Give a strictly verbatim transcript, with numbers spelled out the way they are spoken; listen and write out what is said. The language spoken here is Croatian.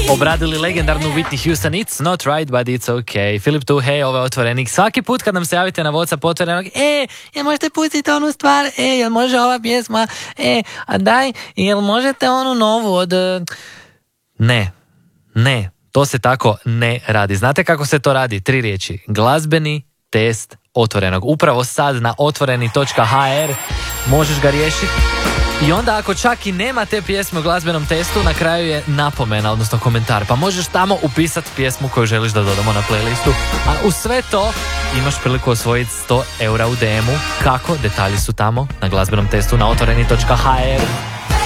obradili legendarnu Whitney Houston It's not right but it's okay. Filip tu, hej, ovo je Otvorenik. Svaki put kad nam se javite na WhatsApp Otvorenog, e, jel možete pustiti onu stvar, e, jel može ova pjesma, e, a daj, jel možete onu novu od... Ne, ne, to se tako ne radi. Znate kako se to radi? Tri riječi. Glazbeni test Otvorenog. Upravo sad na otvoreni točka ha er možeš ga riješiti. I onda ako čak i nema te pjesme u glazbenom testu, na kraju je napomena, odnosno komentar. Pa možeš tamo upisati pjesmu koju želiš da dodamo na playlistu. A uz sve to imaš priliku osvojiti sto eura u de emu. Kako? Detalji su tamo na glazbenom testu na otvoreni točka ha er.